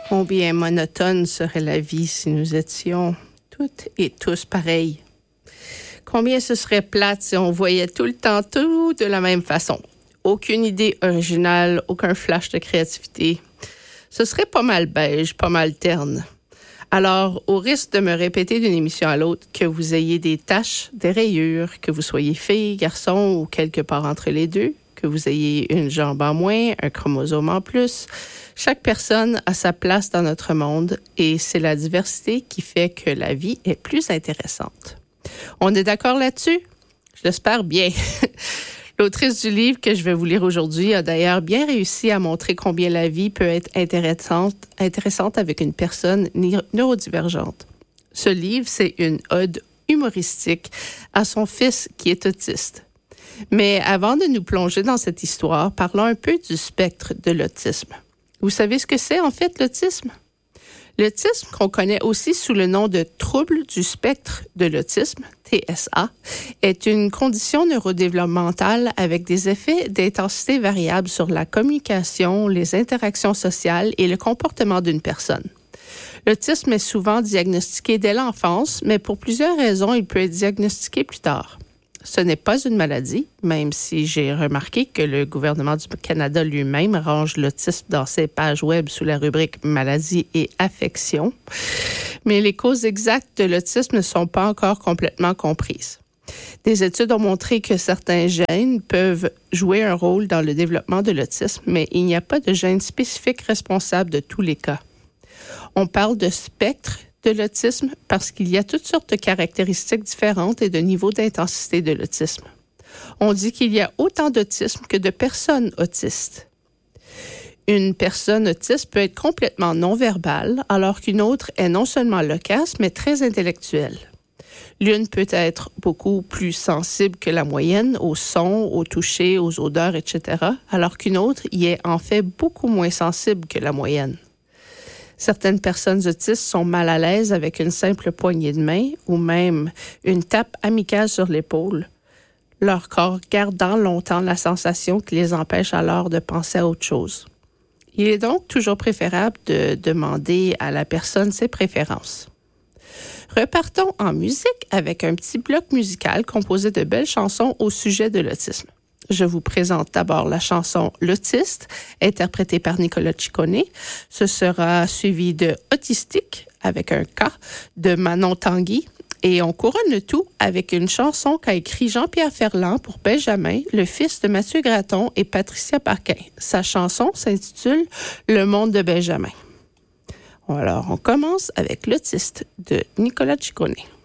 Combien monotone serait la vie si nous étions toutes et tous pareils? Combien ce serait plate si on voyait tout le temps tout de la même façon? Aucune idée originale, aucun flash de créativité. Ce serait pas mal beige, pas mal terne. Alors, au risque de me répéter d'une émission à l'autre, que vous ayez des taches, des rayures, que vous soyez fille, garçon ou quelque part entre les deux, que vous ayez une jambe en moins, un chromosome en plus, chaque personne a sa place dans notre monde et c'est la diversité qui fait que la vie est plus intéressante. On est d'accord là-dessus? Je l'espère bien. L'autrice du livre que je vais vous lire aujourd'hui a d'ailleurs bien réussi à montrer combien la vie peut être intéressante avec une personne neurodivergente. Ce livre, c'est une ode humoristique à son fils qui est autiste. Mais avant de nous plonger dans cette histoire, parlons un peu du spectre de l'autisme. Vous savez ce que c'est en fait l'autisme? L'autisme, qu'on connaît aussi sous le nom de trouble du spectre de l'autisme, TSA, est une condition neurodéveloppementale avec des effets d'intensité variables sur la communication, les interactions sociales et le comportement d'une personne. L'autisme est souvent diagnostiqué dès l'enfance, mais pour plusieurs raisons, il peut être diagnostiqué plus tard. Ce n'est pas une maladie, même si j'ai remarqué que le gouvernement du Canada lui-même range l'autisme dans ses pages web sous la rubrique « Maladie et affection ». Mais les causes exactes de l'autisme ne sont pas encore complètement comprises. Des études ont montré que certains gènes peuvent jouer un rôle dans le développement de l'autisme, mais il n'y a pas de gène spécifique responsable de tous les cas. On parle de spectre de l'autisme parce qu'il y a toutes sortes de caractéristiques différentes et de niveaux d'intensité de l'autisme. On dit qu'il y a autant d'autisme que de personnes autistes. Une personne autiste peut être complètement non-verbale, alors qu'une autre est non seulement loquace, mais très intellectuelle. L'une peut être beaucoup plus sensible que la moyenne aux sons, au toucher, aux odeurs, etc., alors qu'une autre y est en fait beaucoup moins sensible que la moyenne. Certaines personnes autistes sont mal à l'aise avec une simple poignée de main ou même une tape amicale sur l'épaule, leur corps gardant longtemps la sensation qui les empêche alors de penser à autre chose. Il est donc toujours préférable de demander à la personne ses préférences. Repartons en musique avec un petit bloc musical composé de belles chansons au sujet de l'autisme. Je vous présente d'abord la chanson « L'autiste » interprétée par Nicolas Ciccone. Ce sera suivi de « Autistique » avec un K de Manon Tanguy. Et on couronne le tout avec une chanson qu'a écrit Jean-Pierre Ferland pour Benjamin, le fils de Mathieu Gratton et Patricia Parquin. Sa chanson s'intitule « Le monde de Benjamin ». Alors, on commence avec « L'autiste » de Nicolas Ciccone.